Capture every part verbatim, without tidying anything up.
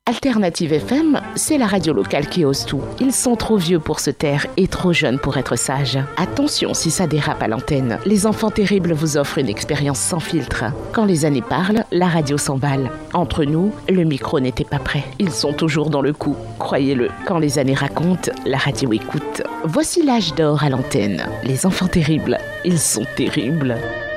Alternative F M, c'est la radio locale qui ose tout. Ils sont trop vieux pour se taire et trop jeunes pour être sages. Attention si ça dérape à l'antenne. Les enfants terribles vous offrent une expérience sans filtre. Quand les années parlent, la radio s'emballe. Entre nous, le micro n'était pas prêt. Ils sont toujours dans le coup, croyez-le. Quand les années racontent, la radio écoute. Voici l'âge d'or à l'antenne. Les enfants terribles, ils sont terribles.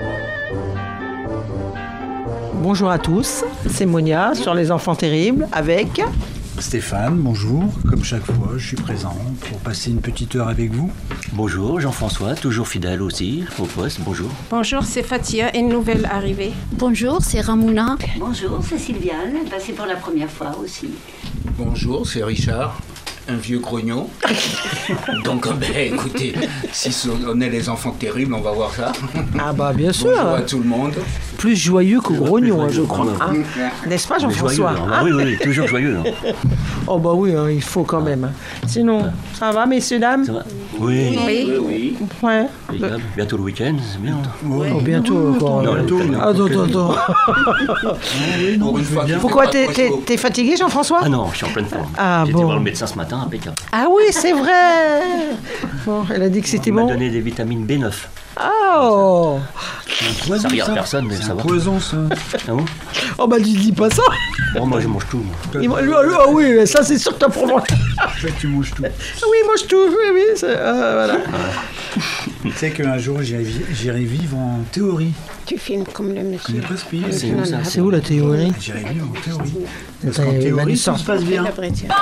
Bonjour à tous, c'est Monia sur Les Enfants Terribles avec... Stéphane, bonjour. Comme chaque fois, je suis présent pour passer une petite heure avec vous. Bonjour, Jean-François, toujours fidèle aussi au poste, bonjour. Bonjour, c'est Fatia, une nouvelle arrivée. Bonjour, c'est Ramona. Bonjour, c'est Sylviane, bah, c'est pour la première fois aussi. Bonjour, c'est Richard. Un vieux grognon. Donc, ben, écoutez, si on est les enfants terribles, on va voir ça. Ah bah bien sûr. Bonjour à tout le monde. Plus joyeux que grognon, hein, je crois. Hein. N'est-ce pas, Jean-François, joyeux, hein. Oui, oui, toujours joyeux. Hein. Oh bah oui, hein, il faut quand même. Sinon, ça va, messieurs, dames? Ça va? Oui. Oui, oui. oui. Ouais. Bientôt le week-end, c'est bien. Oui. Oh, bientôt encore. Non, bientôt. Attends, attends, attends. Oui, non, Pour une fois, Pourquoi t'es, t'es, t'es fatigué, Jean-François? Ah non, je suis en pleine forme. Ah, J'ai bon. été voir le médecin ce matin, impeccable. Ah oui, c'est vrai. Bon, elle a dit que c'était Il m'a bon. donné des vitamines B neuf. Oh. Poison, Ça regarde personne, mais c'est ça un va. poison, ça. Ah bon? Oh bah tu dis pas ça. Bon, moi je mange tout. Moi. Il m'a- Ah oui, ça c'est sûr que t'as pour moi. Toi, tu manges tout. Oui, moi je touche, oui, oui. c'est- euh, voilà. Tu sais qu'un jour, j'irai vi- j'irai vivre en théorie. Tu filmes comme le Tu monsieur. connais pas ce pays? C'est où ça? C'est où la théorie? J'irai vivre en théorie. Parce Attends, qu'en il va nous théorie, tout se sortir. passe bien. La vraie tienne.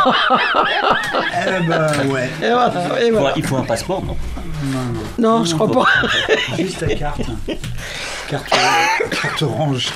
Eh ben, ouais. Et voilà, et Il faut, voilà. il faut un passeport, non? Non, je crois pas. Juste ta carte. Carte, carte orange.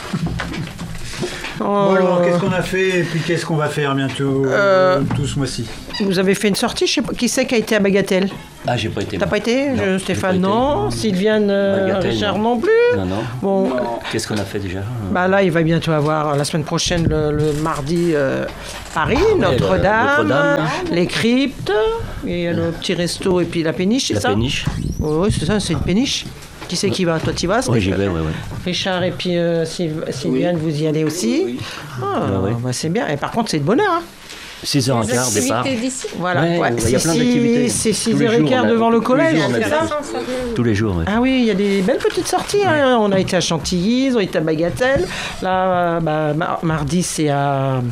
Oh. Bon alors, qu'est-ce qu'on a fait et puis qu'est-ce qu'on va faire bientôt euh, tout ce mois-ci? Vous avez fait une sortie, je sais pas qui c'est qui a été à Bagatelle. Ah, j'ai pas été. T'as moi. pas été? Non, Je- j'ai Stéphane, pas été. non. Sylviane, euh, Bagatelle, Richard, non. non plus. Non, non. Bon, Qu'est-ce qu'on a fait déjà? bah là, il va bientôt avoir la semaine prochaine, le, le mardi, euh, Paris, Notre-Dame, Notre-Dame. les cryptes, et le petit resto et puis la péniche, c'est La ça? péniche? Oui, c'est ça, c'est une péniche. Qui c'est qui va? Toi, tu y vas? Oui, j'y Stéphane? vais, oui, oui. Richard et puis euh, Syl- Sylviane, vous y allez aussi? Oui, oui. Ah, Ah ouais. bah, c'est bien. Et par contre, c'est de bonheur. Hein. six heures quinze, départ. Activité d'ici. Voilà. Ouais, Ouais, ouais, il y a c'est plein six- d'activités. C'est Tous six les heures jours, quinze on a- devant le tous les collège. jours, on a c'est des ça? Tous les jours, oui. Ah oui, il y a des belles petites sorties. Hein. On a été à Chantilly, on a été à Bagatelle. Là, bah, mar- mardi, c'est à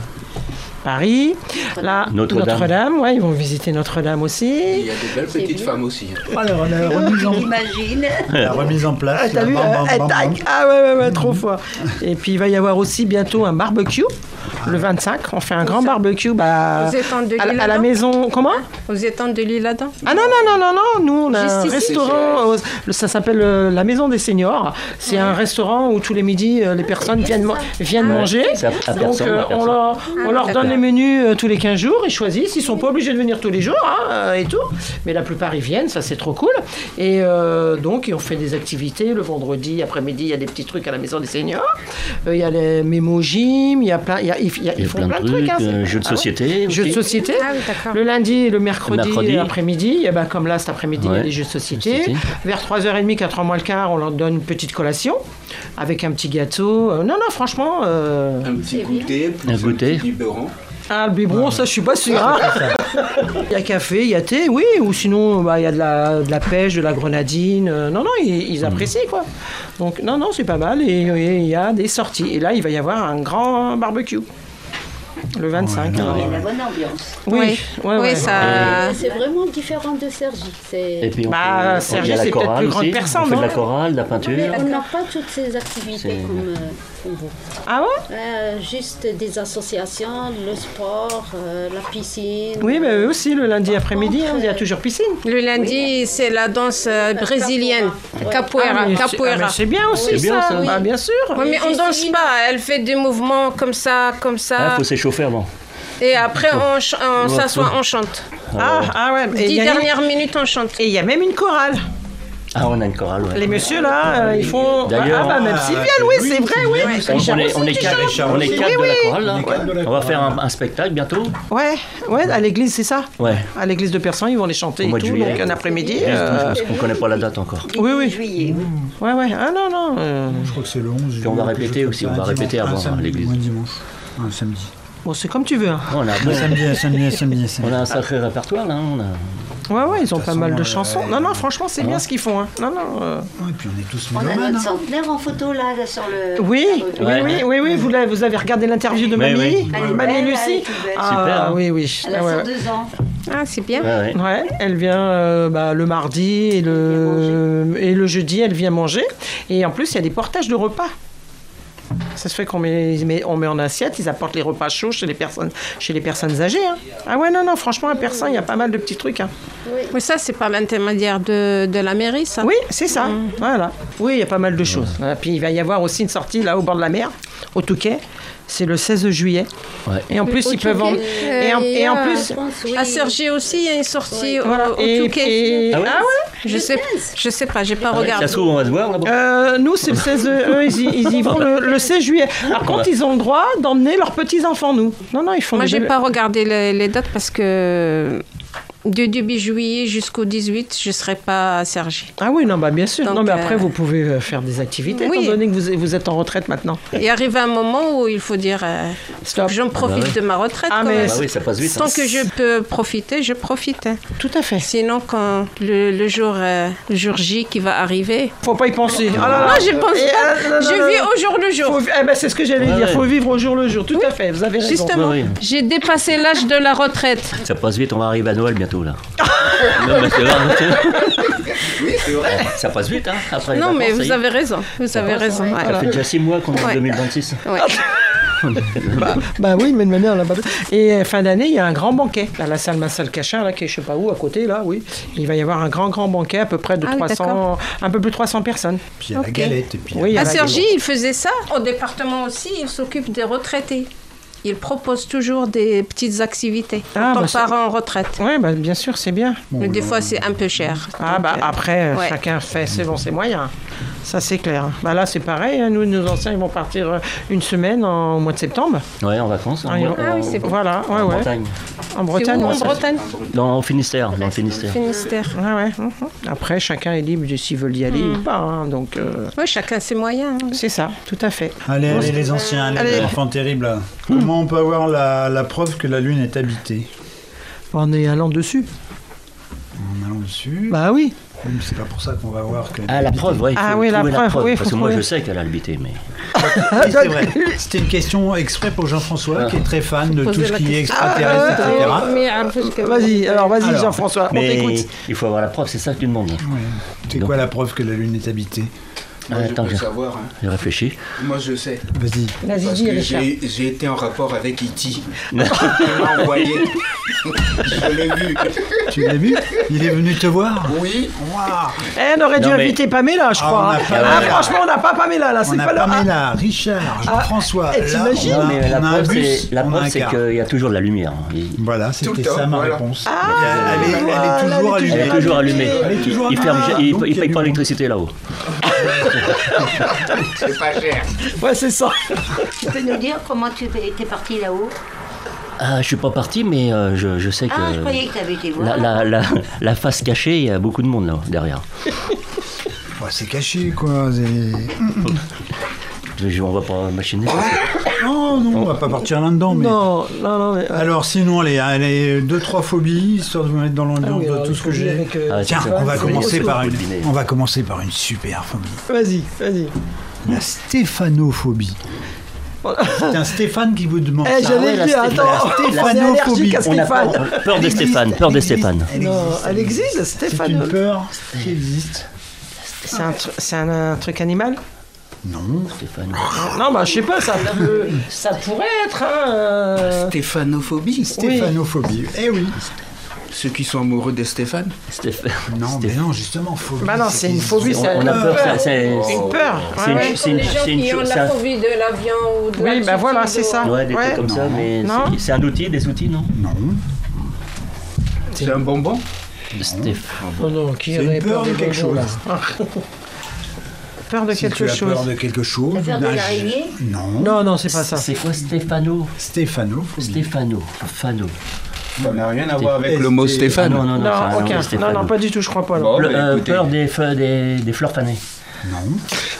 Paris. Là, Notre-Dame. Notre-Dame, ouais, ils vont visiter Notre-Dame Il aussi. y a des belles petites femmes aussi. Alors, la remise en, Imagine. la remise en place. Ah, t'as là, vu? bam, bam, euh, bam, tac. bam. Ah ouais, ouais, ouais, trop fort. Et puis, il va y avoir aussi bientôt un barbecue. Le vingt-cinq, on fait un grand barbecue bah, Vous êtes en de à, la- l'île à la Adam maison. Comment? Vous êtes en de l'île Adam? Ah non, non, non, non, non, nous on a un Juste ici. restaurant, euh, ça s'appelle euh, la Maison des Seniors. C'est un restaurant où tous les midis euh, les personnes viennent, ma- viennent manger. C'est à- à Donc personne, euh, à on personne. leur, on leur d'accord. donne les menus euh, tous les quinze jours, ils choisissent, ils sont pas obligés de venir tous les jours hein, euh, et tout. Mais la plupart ils viennent, ça c'est trop cool. Et euh, donc on fait des activités le vendredi après-midi, il y a des petits trucs à la Maison des Seniors. Euh, Il y a les mémo gym, il y a plein, il y a- il y a- Il y ils a font plein de plein de trucs. trucs, hein, c'est- euh, jeux de Ah ouais. société. Jeux de aussi. société. Ah oui, d'accord. Le lundi et le mercredi, mercredi. après-midi, et ben comme là cet après-midi, il y a Ouais, des jeux de société. société. Vers trois heures trente, quatre heures moins le quart, on leur donne une petite collation avec un petit gâteau. Euh, non, non, franchement. euh, Un petit goûter, plus Un un goûter. petit biberon. Ah, le biberon, ça, je suis pas sûr. hein. Il y a café, il y a thé, oui, ou sinon, bah, il y a de la, de la pêche, de la grenadine. euh, non, non, ils, ils apprécient, quoi. Donc, non, non, c'est pas mal. Et et il y a des sorties. Et là, il va y avoir un grand barbecue. Le vingt-cinq. Il y hein. a la bonne ambiance. Oui, ouais, Oui, ouais. ça. C'est vraiment différent de Sergi. Et C'est... puis on Bah, fait, on Sergi, fait la c'est peut-être chorale plus grande aussi. personne, On fait de la non chorale, de la peinture. Mais on n'a pas toutes ces activités C'est- comme, euh, comme vous. Ah ouais? Euh, juste des associations, le sport, euh, la piscine. Oui, mais eux aussi, le lundi après-midi, hein, il y a toujours piscine. Le lundi, c'est la danse euh, brésilienne. Capoeira. Ah, mais c'est- ah, Capoeira. mais c'est bien aussi, C'est bien, ça. ça. Bah, bien sûr. Oui, mais on danse pas. Elle fait des mouvements comme ça, comme Il ça. faut s'échauffer avant. Et après, on, ch- on Ouais. s'assoit, on chante. Ah, ah ouais. Et il Dix y a- dernières minutes, on chante. et il y a même une chorale. Ah, on a une chorale, ouais. Les messieurs, là, euh, ils font... D'ailleurs, ah, bah, même ah, Sylviane, c'est oui, lui, c'est vrai, oui. On, on est, on est quatre, Richard on est aussi. quatre Oui, de la oui. chorale, là. On est quatre de la On va chorale. faire un, un spectacle bientôt. Ouais, ouais, à l'église, c'est ça. Ouais. À l'église de Persan, ils vont les chanter Au et mois de tout, juillet. donc un après-midi. Juste, euh, Parce qu'on connaît pas la date encore. Oui, oui. Juillet. Ouais, ouais. Ah non, non. euh, Je crois que c'est le onze. Puis on va quelque répéter chose aussi, comme on ça, va un répéter dimanche, avant, un samedi, à l'église. ou un dimanche, un samedi. Bon, c'est comme tu veux. Hein. On a, Moi, ça me dit, ça me dit, ça me dit, ça me on dit. a un sacré répertoire là. On a... Ouais, ouais, ils ont De toute pas façon, mal de euh, chansons. Non, non, franchement, c'est bien ce qu'ils font. Hein. Non, non. euh, Ouais, et puis on est tous On a mélomanes. notre hein. centenaire en photo là, là, sur le. Oui, sur le- oui, Ouais. oui, oui, oui. Vous, l'avez- vous avez regardé l'interview de Oui, Mamie, oui. Elle est Mamie belle, Lucie. elle est toute belle. Ah, Super, hein. oui, oui. Elle a Ah, ouais. cent deux ans. Ah, c'est bien. Ouais, ouais. Ouais, elle vient euh, bah, le mardi et le, et le jeudi, elle vient manger. Et en plus, il y a des portages de repas. Ça se fait qu'on met, met- on met en assiette, ils apportent les repas chauds chez les personnes, chez les personnes âgées. Hein. Ah ouais, non, non, franchement, à Persin, il y a pas mal de petits trucs. Hein. Mais ça, c'est par l'intermédiaire de, de la mairie, ça. Oui, c'est ça. Voilà. Oui, il y a pas mal de choses. Ah, puis il va y avoir aussi une sortie là au bord de la mer, au Touquet. C'est le seize juillet. Ouais. Et en plus, ils peuvent en... Euh, Et en, et en il y a- plus... Je pense, oui. À Cergy aussi, il y a une sortie au, Voilà. au Et, Touquet. et- Ah ouais ah ouais Je sais, je sais pas, j'ai pas Ça regardé. se trouve, on va se voir là-bas. Euh, nous, c'est le seize. Eux, ils y, ils y vont le, le seize juillet. Par contre, ils ont le droit d'emmener leurs petits-enfants, nous. Non, non, ils font Moi, des j'ai belles- pas regardé les, les dates parce que du début juillet jusqu'au dix-huit, je serai pas à Cergy. Ah oui, non, bah bien sûr. Donc, non, mais après, euh, vous pouvez euh, faire des activités, oui. étant donné que vous, vous êtes en retraite maintenant. Il arrive un moment où il faut dire euh, Stop. j'en profite Ah bah ouais. de ma retraite. Ah, quand mais même. Bah oui, ça passe vite. hein. Tant que je peux profiter, je profite. hein. Tout à fait. Sinon, quand le, le jour, euh, le jour J qui va arriver, Faut pas y penser. Ah là là. moi je pense Et, pas. euh, non, non, je non, vis non. au jour le jour. Faut vi- eh ben, c'est ce que j'allais Ouais, dire. ouais. Faut vivre au jour le jour. Tout à fait. Vous avez raison. Justement, Oui, oui. j'ai dépassé l'âge de la retraite. Ça passe vite, on va arriver à Noël bientôt là. Non, mais c'est vrai, Oui, c'est vrai. ça passe vite, hein. Après les Non, mais vacances, ça y vous est. avez raison. Vous avez raison. ouais. Ça fait déjà six mois qu'on est en Ouais. deux mille vingt-six. Ouais. Bah oui, mais de manière, on l'a pas fait. Et euh, fin d'année, il y a un grand banquet à la salle Marcel Cachin, là, qui est je sais pas où, à côté, là, oui. Il va y avoir un grand, grand banquet, à peu près de Ah oui, trois cents, d'accord. un peu plus de trois cents personnes. Puis il y a la Ok. galette. Et puis, Oui, il y a À la- Cergy, il faisait ça. Au département aussi, il s'occupe des retraités. Il propose toujours des petites activités Ah, quand bah, on c'est- part en retraite. Oui, bah, bien sûr, c'est bien. Mais des fois, c'est un peu cher. Ah Donc, bah euh, après, euh, ouais. chacun fait selon ses moyens. Ça, c'est clair. Bah là, c'est pareil. hein. Nous, nos anciens, ils vont partir euh, une semaine en, au mois de septembre. Ouais, en vacances. En, Ah, ils vont- Ah oui, c'est bon. Voilà, ouais, en ouais. Bretagne. En C'est Bretagne. où, en ouais, ça- Bretagne Dans au Finistère. Dans le Finistère. Finistère. Ouais, ouais. mhm. Après, chacun est libre de s'ils veulent y aller ou pas. hein. Donc, euh, Oui, chacun ses moyens. hein. c'est ça, tout à fait. Allez, allez, les anciens, allez, Allez. les enfants terribles. Comment on peut avoir la, la preuve que la Lune est habitée? En est allant dessus. En allant dessus. Bah oui. Oui, mais c'est pas pour ça qu'on va voir que. Ah, la preuve, ouais. Il faut Ah oui, la trouver preuve, oui, faut Parce que moi, trouver. je sais qu'elle a habité, mais. Oui, c'est vrai. C'était une question exprès pour Jean-François, qui est très fan de tout Posez ce la qui est question. extraterrestre, et cetera. Mais, alors, parce que- Vas-y, alors vas-y, Alors. Jean-François, on Mais t'écoute. il faut avoir la preuve, c'est ça que tu demandes. Ouais. C'est Donc. quoi la preuve que la Lune est habitée? Moi, Ah, je attends, peux j'ai- savoir. hein. J'ai réfléchi. Moi, je sais. Vas-y. Vas-y, Parce dis, que Richard. j'ai j'ai été en rapport avec E T Il m'a envoyé. Je l'ai vu. Tu l'as vu? Il est venu te voir? Oui. Waouh! Eh, on aurait dû Non, mais- inviter Pamela, je Ah, crois. on hein. a Ah, Pamela. franchement, on n'a pas Pamela, là. On C'est a pas là. Pamela, Richard, Jean-François. eh, Là, t'imagines? on a- Mais la on a un preuve, bus, c'est la on a preuve, un c'est car. qu'il y a toujours de la lumière. Il- Voilà, Tout c'était le temps, ça ma voilà. réponse. Ah, elle, est, elle est voilà, toujours elle est allumée. Elle est toujours allumée. Elle est toujours Il allumée. ferme, Ah, il, donc il il y a paye du pas monde. l'électricité là-haut. C'est pas cher. Ouais, c'est ça. Tu peux nous dire comment tu étais parti là-haut? Ah, je suis pas parti, mais euh, je, je sais que Ah, je croyais que tu avais été voir. la, la, la, la face cachée, il y a beaucoup de monde là derrière. Ouais, c'est caché, quoi. c'est- Je, on va pas machiner. Non, non, on va pas partir là-dedans. Mais... Non, non, non. Mais... Alors, sinon, allez, allez, deux, trois phobies, histoire de vous mettre dans l'ambiance Ah oui, de alors, tout il ce faut que dire j'ai. avec, euh, Ah, Tiens, c'est on va ça. commencer Faut par une. deviner. On va commencer par une super phobie. Vas-y, vas-y. La stéphanophobie. C'est un Stéphane qui vous demande Eh, ça. j'allais ouais, la le dire, Stéphane- attends. la On est stéphanophobie. allergique à On a Stéphane. peur, peur Elle de existe, Stéphane, elle peur de existe, Stéphane. elle Non, existe, elle existe, C'est Stéphane. une peur qui existe. C'est un, tru- c'est un, un truc animal? Non. Stéphane. Non, bah je sais pas, ça, peut- ça pourrait être. Hein, euh, Stéphanophobie. Stéphanophobie. Eh oui. Ceux qui sont amoureux de Stéphane. Stéphane. Non, mais Stéphane. non, justement, phobie. Bah non, c'est une phobie, On, c'est on a une peur, peur. c'est- c'est Une peur. c'est ouais, une- ouais. c'est une- Les gens c'est une qui ont chose- la c'est un- phobie de l'avion ou de Oui, l'altitude bah voilà, c'est ou- ça. Ouais, des Ouais. trucs comme ça, mais Non. c'est- c'est un outil, des outils, non? Non. C'est un bonbon. De Stéphane. Non, non, qui C'est aurait une peur de des quelque bonbons, chose. là Peur de Si quelque tu as chose. peur de quelque chose. La peur de d'un- l'araignée? Non. Non, non, c'est pas ça. C'est quoi Stéphano? Stéphanophobie. Stéphano. Fano. Ça n'a rien à voir avec Sté- le mot Ah, Ah Stéphane. non, non, non. Non, ça, aucun. Non, Stéphano. non, pas du tout, je crois pas. non. Bon, Le- bah, euh, écoutez. peur des, feux- des, des fleurs fanées. Non.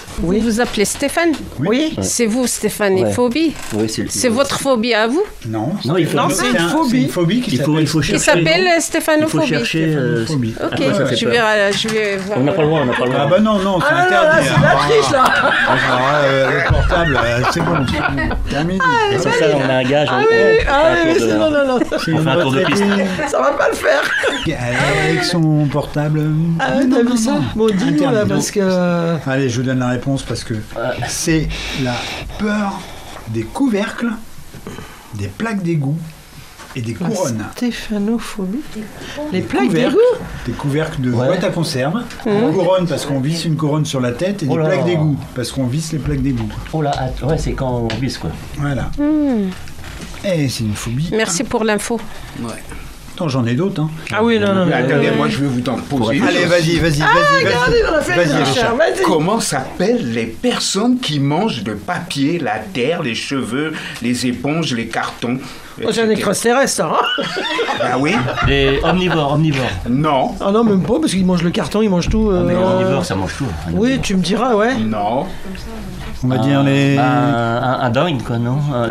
Oui. Vous vous appelez Stéphane? Oui. C'est vous, Stéphanie, Ouais. phobie? Oui, c'est le- C'est votre phobie à vous? Non, Non, il faut, Non, c'est une un- phobie. c'est une phobie qui il faut, il faut Qui chercher. s'appelle Il faut stéphanophobie. chercher. euh, phobie. Ok, à quoi ça fait je peur. vais, euh, je vais voir. On n'a pas le droit, on n'a pas le Ah droit. bah non, non, c'est Ah là là, interdit. c'est la hein. triche là. Ah, ah, euh, le portable, euh, c'est bon, c'est bon. Terminé. C'est ça, on a un gage. Ah on, oui, on ah fait un oui, tour de c'est- la- non, non, non. C'est on une fait un tour de retraitée piste. Ça va pas le faire. avec son portable. Ah ouais, Non, t'as non, vu ça? non. Bon, dis-nous là, Interdit. parce que... Allez, je vous donne la réponse parce que c'est la peur des couvercles, des plaques d'égout et des couronnes. Stéphanophobie. Les Des plaques couvercles, d'égout. Des couvercles de Ouais. boîte à conserve, une couronne parce qu'on visse une couronne sur la tête et des Oh là. plaques d'égout parce qu'on visse les plaques d'égout. Oh là, att- ouais, c'est quand on vise quoi. Voilà. Et c'est une phobie. Merci pour l'info. Ouais. Attends, j'en ai d'autres. Hein. Ah oui, non, non, Mais non. attendez, moi je vais vous en poser une. Allez, vas-y, vas-y, vas-y, Regardez, on a fait vas-y. une Vas-y, recherche, Richard. vas-y. Comment s'appellent les personnes qui mangent le papier, la terre, les cheveux, les éponges, les cartons? Oh, c'est un extraterrestre, hein. Ah oui? Les omnivores, omnivores. Non, Ah non, même pas, parce qu'ils mangent le carton, ils mangent tout. euh, Mais les omnivores, ça mange tout. Oui, tu me diras, ouais. non. On va dire les. Un, un, un dingue quoi, non Un-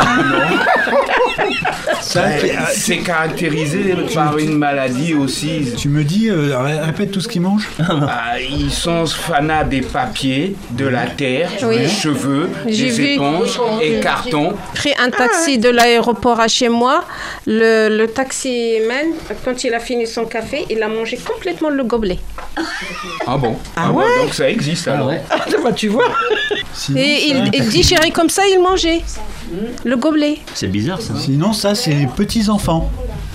Ça, Euh, C'est caractérisé par une maladie aussi. tu me dis, euh, ré- répète tout ce qu'ils mangent. Ah, ils sont fanats des papiers, de la terre, Oui. des cheveux, J'ai des vu. éponges et cartons. Pris un taxi de l'aéroport à chez moi. Le, le taximan, quand il a fini son café, il a mangé complètement le gobelet. Ah bon? Ah bon, ouais? donc ça existe Ah alors. ouais. Ah, bah, tu vois. Sinon, Et ça- il, il digérait comme ça, il mangeait. Le gobelet. C'est bizarre ça. Sinon, ça, c'est les petits-enfants.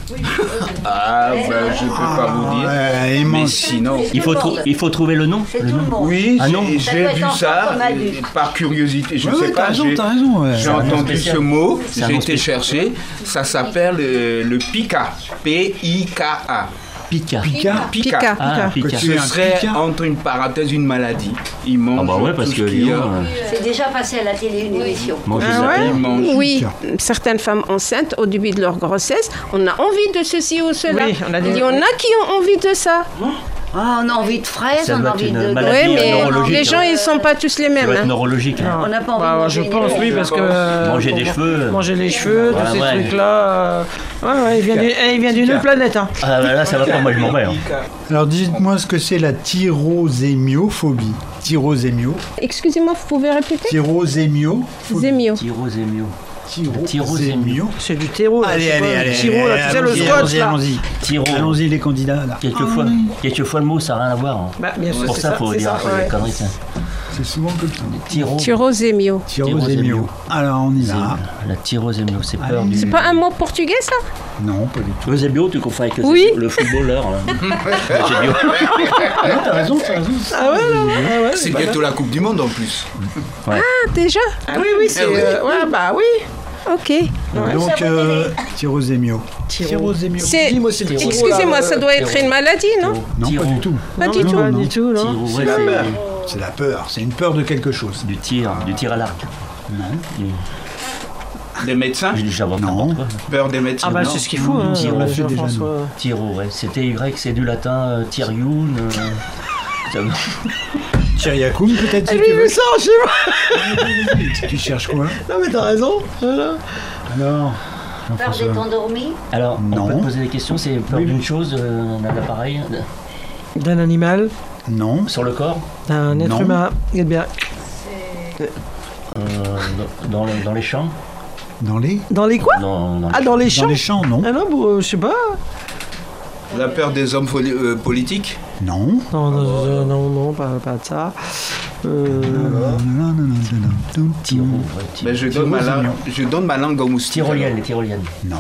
Ah ben je peux pas vous dire. Ouais, ils Mais mangent. sinon. Il faut, trou- il faut trouver le nom. C'est le tout nom. le monde. Oui, Ah non. j'ai- Ça j'ai doit vu être enfant ça comme euh, adulte. par curiosité. Je Ouais, sais ouais, pas. t'as raison, j'ai- t'as raison. Ouais. J'ai un nom entendu spécial. ce mot, C'est un j'ai nom été spécial. chercher. Ça s'appelle euh, le pica. P I K A. Pika. Pika. Pica. Pica. Ah, Pika. Tu Ce es un serait pica. entre une parenthèse une maladie. Ils mangent Ah bah ouais, parce tout que ce qu'il y a. Léon, euh, C'est déjà passé à la télé une émission. manger Ah de la ouais terre. Ils mangent. Oui, certaines femmes enceintes, au début de leur grossesse, on a envie de ceci ou cela. Oui, on a des- Il y en a qui ont envie de ça. Ah, on a envie de fraises, Ça on doit a être envie une de... maladie. Oui, mais neurologique, les gens, hein. ils sont pas tous les Ça mêmes. doit être hein. neurologique. hein. On n'a pas envie Bah, de manger je une pense, oui, fraise. parce que... euh, Manger des pour- cheveux. Manger les cheveux, tous Voilà, ces ouais. trucs-là. euh, Ouais, ouais, il vient du- eh, il vient d'une autre planète, hein. Ah bah là, ça va pas, moi je m'en vais. hein. Alors, dites-moi ce que c'est la tyrosémiophobie. Tyrosémio. Excusez-moi, vous pouvez répéter Tyrosémio. Zémio. Tyrosémio. Tyrosémio. C'est du terreau, là. Allez, c'est allez, pas allez. le Tiro, là, tu sais, le allons-y, scotch, allons-y, là. allons-y. Tyro. Allons-y, les candidats, là. Quelquefois, quelquefois le mot ça n'a rien à voir. hein. Bah, bien sûr, Pour c'est ça, ça, faut c'est dire ça, un peu ouais. des conneries. ça. C'est souvent comme ça. Tyro. Tyrozémio. Tyrosémio. Alors, on y va. La tyrosémio, c'est peur Allez. du. C'est pas un mot portugais, ça? Non, pas du tout. Eusebio, tu confonds avec le, Oui. le footballeur. là. Eusebio. Non, t'as raison, t'as raison. Ah ouais, non, ah ouais, C'est bah, bientôt la Coupe du Monde en plus. Ah, déjà? Ah oui, oui, c'est... Ah oui. euh, ouais, bah oui. Ok. Donc, euh, tyrosémio. Tyro. Tyrosémio. C'est- Dis-moi, c'est le Tiro, Excusez-moi, là, ça euh, doit être une maladie, non? Non, Tyro. pas du tout. Pas non, du non, tout. Pas du tout, non. Tyro, ouais, C'est la- c'est C'est la peur. C'est une peur de quelque chose. du tir, du tir à l'arc. Non. Des médecins? Je j'invente Non. n'importe quoi. Peur des médecins? Ah bah non. c'est ce qu'il faut, hein, Tiro, on l'a fait déjà, Jean-François. Tyro, ouais. C'était grec, c'est du latin, euh, Tyrion. euh, ça- Tyriakoum, peut-être, si Eh tu oui, veux. mais ça, je sais pas. Tu cherches quoi? Non, mais t'as raison. Voilà. Alors, Peur Jean-François. d'être endormi. Alors, on Non. peut te poser des questions, c'est peur Oui. d'une chose, euh, d'un appareil, D'un animal, Non. sur le corps, d'un être Non. humain. Eh bien, euh, dans, dans le- dans les champs, Dans les dans les quoi? dans, dans les Ah, dans les Dans champs? les champs, non. Ah non, bon, euh, je sais pas. La peur des hommes poli- euh, politiques? Non. Non, non, non, non, non, pas, pas de ça. Euh, Tyro, ouais, ty- Ben, je, donne ma langue, je donne ma langue au moustique. Tyrolienne, les tyroliennes. Non.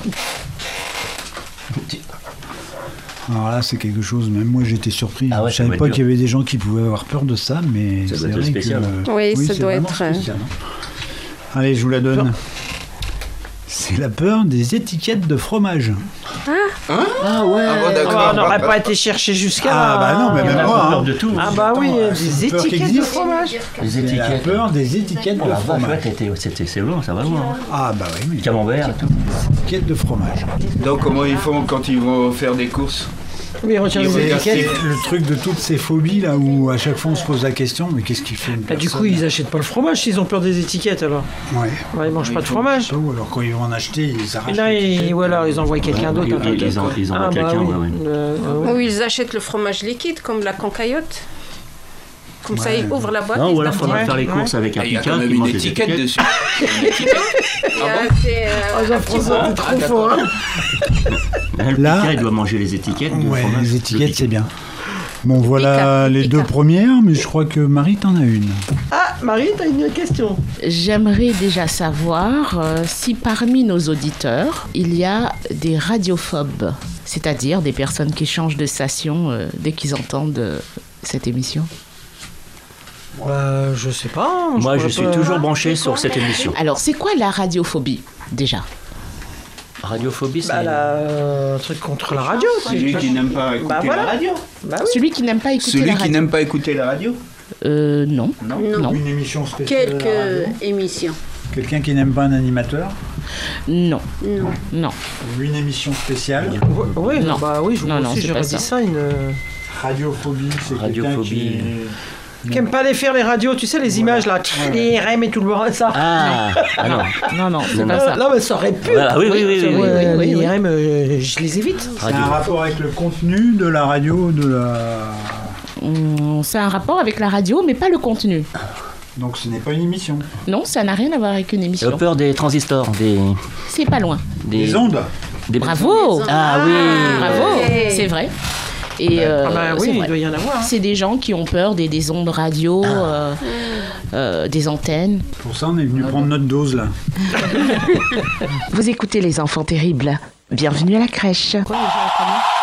Ty- Alors là, c'est quelque chose, même moi j'étais surpris. Ah ouais, Je ça doit savais être pas dur. qu'il y avait des gens qui pouvaient avoir peur de ça, mais Ça doit c'est être vrai spécial. que... Oui, ça c'est doit vraiment être, euh, spécial, hein. Allez, je vous la donne. C'est la peur des étiquettes de fromage. Ah ouais. Ah bon, ah, d'accord. on n'aurait pas été chercher jusqu'à. Ah bah non, mais Il y en même a moi, peur hein. de tout. Ah bah oui, Attends, des c'est une peur qui étiquettes de existe. fromage. Les C'est la étiquettes. peur des étiquettes Oh de la vache, ouais, fromage. t'étais- c'était- c'est loin, ça va loin. hein. Ah bah oui, mais Camembert et tout. étiquettes de fromage. Donc comment ils font quand ils vont faire des courses? Mais il retire Il les regarde C'est étiquettes. le truc de toutes ces phobies là où à chaque fois on se pose la question, mais qu'est-ce qu'il fait une Bah, du personne coup, ils achètent pas le fromage s'ils ont peur des étiquettes alors. Ouais. Ouais, ils mangent Ouais, pas de il faut- fromage. Ou alors quand ils vont en acheter, ils Et arrachent. là, l'étiquette. ils, ou alors ils envoient quelqu'un Ouais, d'autre. ils- un truc. ils en- ils envoient Ah, bah quelqu'un, oui. ouais, ouais. Euh, euh, Ou ils achètent le fromage liquide, comme la cancaillotte. Comme ça, Ouais. ils ouvrent la boîte. Non, ils ou alors se il faudra Ouais, faire les ouais. courses avec un Il y a picard quand même qui une mange les étiquette étiquettes. dessus. Une étiquette Il y a Ah bon un petit, euh, Oh, un petit Jean-François, bout. t'es trop Ah, d'accord. fort. hein. Le Là- picard, il doit manger les étiquettes. du Ouais, fromage. les Le étiquettes picard. c'est bien. Bon, voilà Picard, les Picard. deux premières, mais je crois que Marie t'en as une. Ah, Marie, t'as une question. J'aimerais déjà savoir euh, si parmi nos auditeurs, il y a des radiophobes, c'est-à-dire des personnes qui changent de station euh, dès qu'ils entendent euh, cette émission. Euh, je sais pas. Moi, je pourrais suis pas- toujours branché sur cette émission. Alors, c'est quoi la radiophobie, déjà? Radiophobie, c'est... Bah, là, euh, un truc contre la radio. c'est- Celui qui n'aime pas écouter Bah, voilà. la radio. Bah oui. Celui qui n'aime pas écouter Celui la qui radio. n'aime pas écouter la radio. Euh, non. Non. Non. Une émission spéciale. à la radio. Quelques émissions. Quelqu'un qui n'aime pas un animateur. Non. Non. Non. Ou une émission spéciale. Ouais, ouais, Non. bah oui, je Non, non, aussi, c'est j'aurais pas dit ça. ça. Une... Radiophobie, c'est quelqu'un Radiophobie. qui... Qui aime pas les faire les radios, tu sais, les images là, les R M et tout le bordel, ça. Ah, ah non. Non, non, c'est Non, pas non. ça. Non, mais ça aurait pu. Voilà, oui, oui, oui, Ça, oui, oui, ouais, oui, les oui. R M, euh, je les évite. C'est Radio. un rapport avec le contenu de la radio, de la... Hum, C'est un rapport avec la radio, mais pas le contenu. Donc ce n'est pas une émission. Non, ça n'a rien à voir avec une J'ai émission. peur des transistors, des... C'est pas loin. des Les ondes. des- Bravo. Ah oui. Bravo. Ouais. C'est vrai. Et euh, Ah bah c'est oui, il vrai. doit y en avoir. hein. C'est des gens qui ont peur des, des ondes radio, euh, euh, des antennes. Pour ça, on est venu prendre notre dose là. Vous écoutez Les Enfants Terribles. Bienvenue à la crèche. Quoi, les gens, comment